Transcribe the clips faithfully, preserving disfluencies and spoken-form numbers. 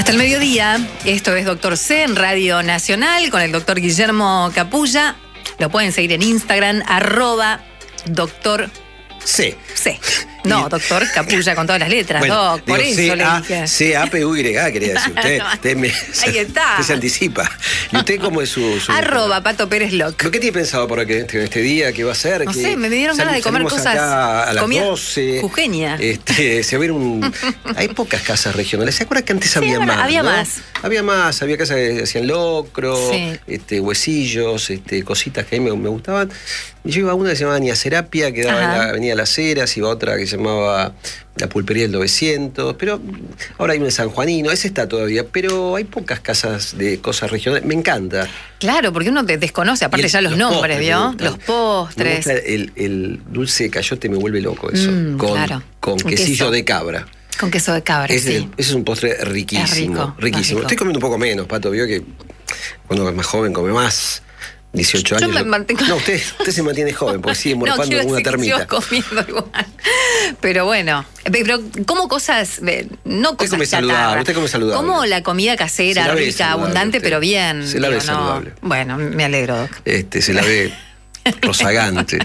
Hasta el mediodía, esto es Doctor C en Radio Nacional con el doctor Guillermo Capulla. Lo pueden seguir en Instagram, arroba doctor C. C. No, doctor Capulla con todas las letras, bueno, doc, por digo, eso C, le A, dije. C A P U Y, quería decir usted. No, usted me, ahí está. Usted se anticipa. ¿Y usted cómo es su...? su Arroba Pato Pérez Loc. ¿Qué tiene pensado por este, este día? ¿Qué va a hacer? No que sé, me dieron sal, ganas de comer cosas. Acá a las comida doce. jujeña. Este, se va a ver un... Hay pocas casas regionales. ¿Se acuerdan que antes Sí, había bueno, más? había ¿no? más. Había más. Había casas que hacían locro, Sí. este, huesillos, este, cositas que a mí me, me gustaban. Y yo iba a una que se llamaba Niacerapia, que daba Ajá. en la avenida Las Heras, iba a otra que se llamaba La Pulpería del novecientos, pero ahora hay una en San Juanino, ese está todavía, pero hay pocas casas de cosas regionales. Me encanta. Claro, porque uno te desconoce, aparte el- ya los, los nombres, postres me ¿vio? gustan. Los Me postres. gusta el, el dulce de cayote, me vuelve loco eso. Mm, con claro. con Con quesillo queso. de cabra. Con queso de cabra, Ese, sí. ese es un postre riquísimo. Es rico, riquísimo. es rico. Estoy comiendo un poco menos, Pato, vio que cuando es más joven come más. dieciocho Yo años. me mantengo- No, usted, usted se mantiene joven, porque sigue No, morfando quiero como una decir que sigo termita. comiendo igual. Pero bueno, pero como cosas, eh, no Usted cosas come saludable, chatarra. usted come saludable. Como la comida casera, Se la ve rica, saludable abundante, usted. pero bien. Se la ve digo, no. saludable. Bueno, me alegro, Doc. Este, se la ve rozagante.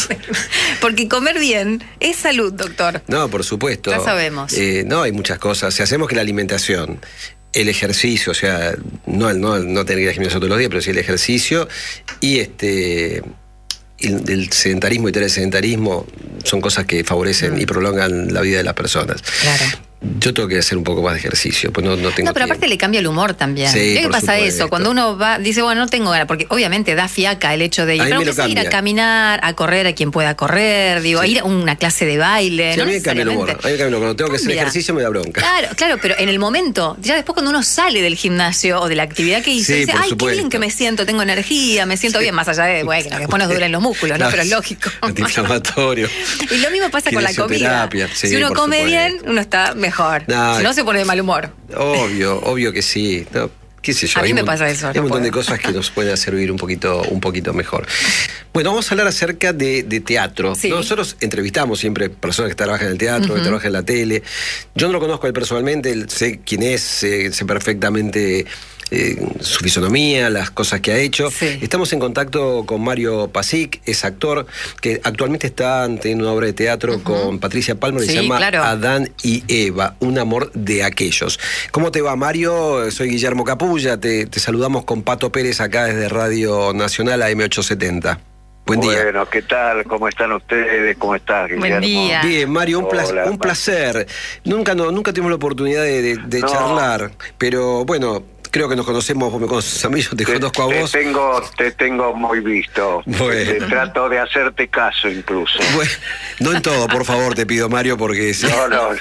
Porque comer bien es salud, doctor. No, por supuesto. Ya sabemos. Eh, no, hay muchas cosas. Si hacemos que la alimentación, el ejercicio, o sea, no, no, no tener que ir al gimnasio todos los días, pero sí el ejercicio y este el, el sedentarismo y tener el sedentarismo son cosas que favorecen Mm. y prolongan la vida de las personas. Claro. Yo tengo que hacer un poco más de ejercicio, pues no, no tengo No, pero aparte tiempo. le cambia el humor también. Sí, ¿Qué por pasa supuesto. eso? Cuando uno va, dice, bueno, no tengo ganas, porque obviamente da fiaca el hecho de ir, A mí pero me que lo sea ir a cambia. caminar, a correr a quien pueda correr, digo, Sí. a ir a una clase de baile. Sí, no a mí me cambia el humor. A necesariamente. mí me cambia el humor. Cuando tengo que hacer Cambia. ejercicio me da bronca. Claro, claro, pero en el momento, ya después cuando uno sale del gimnasio o de la actividad que hizo, Sí, dice, por ay, qué supuesto. bien que me siento, tengo energía, me siento bien, más allá de, bueno, que después nos duelen los músculos, ¿no? Claro, Pero es lógico. Antiinflamatorio. Y lo mismo pasa con la comida. Kinesioterapia, sí, si uno por come supuesto. bien, uno está mejor. No, si no, se pone de mal humor. Obvio, obvio que sí. No, qué sé yo. A mí hay me un- pasa eso, Hay no un montón de puedo. cosas que nos pueden hacer vivir un poquito, un poquito mejor. Bueno, vamos a hablar acerca de, de teatro. Sí. Nosotros entrevistamos siempre personas que trabajan en el teatro, que trabajan en la tele. Yo no lo conozco a él personalmente, él sé quién es, sé, sé perfectamente eh, su fisonomía, las cosas que ha hecho. Sí. Estamos en contacto con Mario Pasic, es actor, que actualmente está teniendo una obra de teatro con Patricia Palmer que Sí, se llama claro. Adán y Eva, un amor de aquellos. ¿Cómo te va, Mario? Soy Guillermo Capulla, te, te saludamos con Pato Pérez acá desde Radio Nacional A M ochocientos setenta. Buen día. Bueno, ¿qué tal? ¿Cómo están ustedes? ¿Cómo estás, Guillermo? Buen día. Bien, Mario, un, pla- Hola, un placer. Nunca, no, nunca tuvimos la oportunidad de, de- de No. charlar, pero bueno, creo que nos conocemos, vos me conoces a mí, yo te, Te, conozco a te vos. tengo, te tengo muy visto. Bueno. Te trato de hacerte caso incluso. Bueno, no en todo, por favor, te pido, Mario, porque sí. No, no.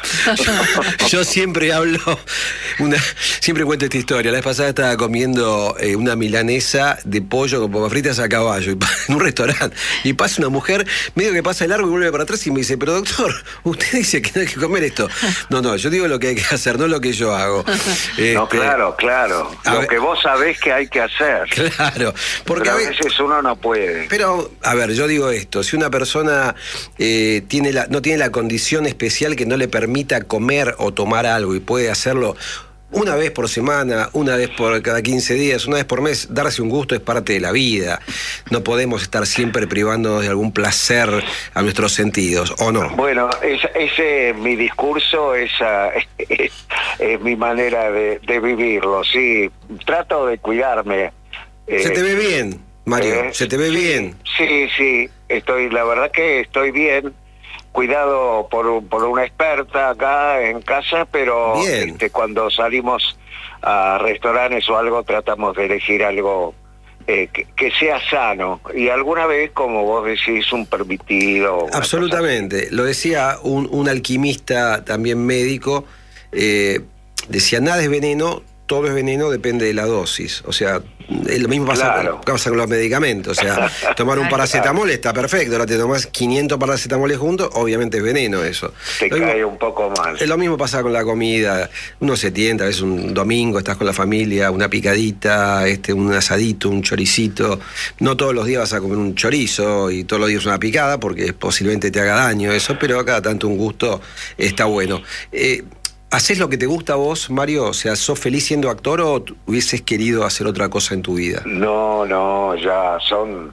Yo siempre hablo, una, siempre cuento esta historia. La vez pasada estaba comiendo eh, una milanesa de pollo con papas fritas a caballo y pa- en un restaurante. Y pasa una mujer, medio que pasa de largo y vuelve para atrás y me dice, pero doctor, usted dice que no hay que comer esto. No, no, yo digo lo que hay que hacer, no lo que yo hago. No, Este, claro, claro. a Lo ver- que vos sabés que hay que hacer. Claro, porque Pero a a veces... veces uno no puede. Pero, a ver, yo digo esto, si una persona eh, tiene la, no tiene la condición especial que no le permita comer o tomar algo y puede hacerlo una vez por semana, una vez por cada quince días, una vez por mes, darse un gusto es parte de la vida. No podemos estar siempre privándonos de algún placer a nuestros sentidos, ¿o no? Bueno, es- ese mi discurso, esa es, es mi manera de, de vivirlo, sí. Trato de cuidarme. Se Eh, te ve bien, Mario, eh, se te ve sí, bien. Sí, sí, estoy, la verdad que estoy bien, cuidado por, por una experta acá en casa, pero Bien. este, cuando salimos a restaurantes o algo tratamos de elegir algo eh, que, que sea sano, y alguna vez, como vos decís, un permitido. una Absolutamente. Lo decía un, un alquimista también médico, eh, decía, nada es veneno, todo es veneno, depende de la dosis. O sea, es lo mismo pasa, Claro. con, pasa con los medicamentos. O sea, tomar un Claro. paracetamol está perfecto, ahora te tomás quinientos paracetamoles juntos, obviamente es veneno eso. Te Lo mismo- cae un poco mal. es lo mismo pasa con la comida. Uno se tienta, a veces un domingo estás con la familia, una picadita, este, un asadito, un choricito. No todos los días vas a comer un chorizo y todos los días una picada porque posiblemente te haga daño eso, pero cada tanto un gusto está bueno. Eh, ¿Haces lo que te gusta a vos, Mario? O sea, ¿sos feliz siendo actor o hubieses querido hacer otra cosa en tu vida? No, no, ya son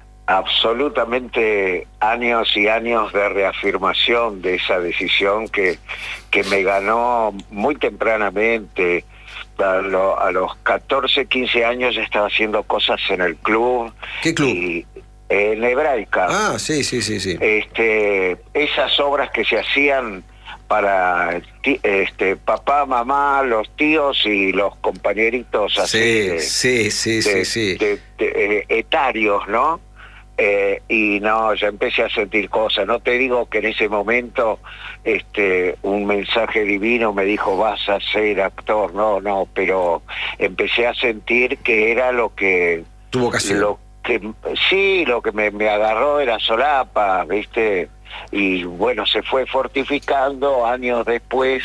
absolutamente años y años de reafirmación de esa decisión que, que me ganó muy tempranamente. A, lo, a los catorce, quince años ya estaba haciendo cosas en el club. ¿Qué club? Y, en Hebraica. Ah, sí, sí, sí, sí. Este, esas obras que se hacían para este papá, mamá, los tíos y los compañeritos así sí, de, sí, sí, de, sí, sí. de, de, de, etarios, ¿no? Eh, y no, ya empecé a sentir cosas. No te digo que en ese momento este un mensaje divino me dijo vas a ser actor, no, no, pero empecé a sentir que era lo que tu vocación. Lo que sí, lo que me, me agarró era solapa, ¿viste? Y bueno, se fue fortificando años después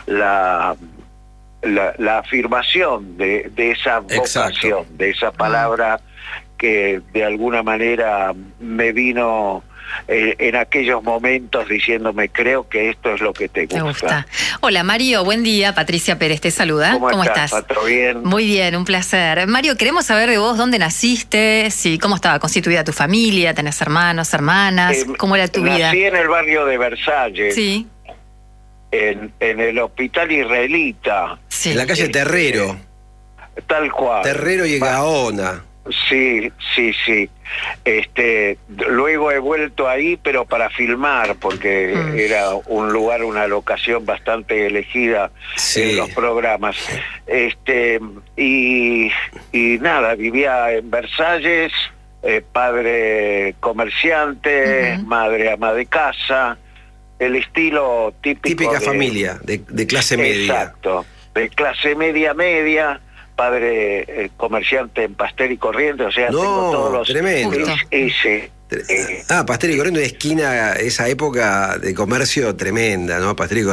la la, la afirmación de, de esa vocación, exacto, de esa palabra que de alguna manera me vino eh, en aquellos momentos diciéndome creo que esto es lo que te gusta. Te gusta. Hola Mario, buen día, Patricia Pérez te saluda. ¿Cómo, ¿Cómo estás? estás? ¿Todo bien? Muy bien, un placer. Mario, queremos saber de vos dónde naciste, si cómo estaba constituida tu familia, tenés hermanos, hermanas, Eh, cómo era tu nací vida. Nací en el barrio de Versalles. Sí. En, en el hospital israelita. Sí. En la calle Este, Terrero. Tal cual. Terrero y Gaona. Sí, sí, sí. Este, luego he vuelto ahí, pero para filmar, porque mm. era un lugar, una locación bastante elegida sí. en los programas. Este, y, y nada, vivía en Versalles, eh, padre comerciante, uh-huh. madre ama de casa, el estilo típico. Típica de, familia, de, de clase media. Exacto, de clase media media. Padre eh, comerciante en Pastel y Corrientes, o sea, no, tengo todos los... tremendo. Ese, eh, ah, Pastel y Corrientes, una esquina, esa época de comercio tremenda, ¿no? Pastel y Corrientes.